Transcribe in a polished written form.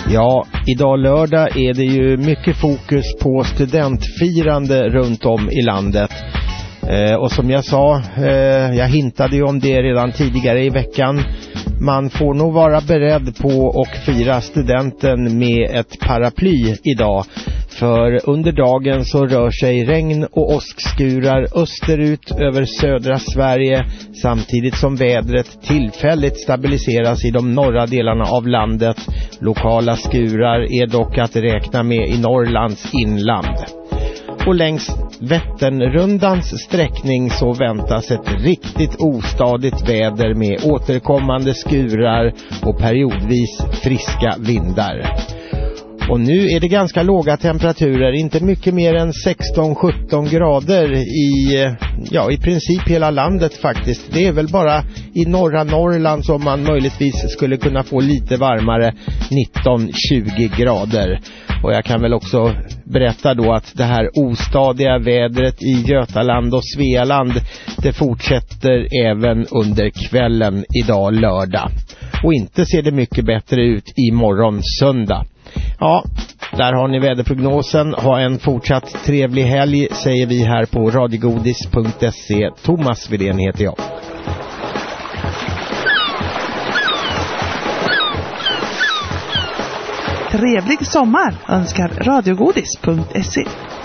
Ja, idag lördag är det ju mycket fokus på studentfirande runt om i landet. Och som jag sa, jag hintade ju om det redan tidigare i veckan. Man får nog vara beredd på att fira studenten med ett paraply idag. För under dagen så rör sig regn och åskskurar österut över södra Sverige, samtidigt som vädret tillfälligt stabiliseras i de norra delarna av landet. Lokala skurar är dock att räkna med i Norrlands inland. Och längs Vätternrundans sträckning så väntas ett riktigt ostadigt väder med återkommande skurar och periodvis friska vindar. Och nu är det ganska låga temperaturer, inte mycket mer än 16-17 grader i princip hela landet faktiskt. Det är väl bara i norra Norrland som man möjligtvis skulle kunna få lite varmare, 19-20 grader. Och jag kan väl också berätta då att det här ostadiga vädret i Götaland och Svealand, det fortsätter även under kvällen idag lördag. Och inte ser det mycket bättre ut imorgon söndag. Ja, där har ni väderprognosen. Ha en fortsatt trevlig helg, säger vi här på radiogodis.se. Thomas Widén heter jag. Trevlig sommar önskar radiogodis.se.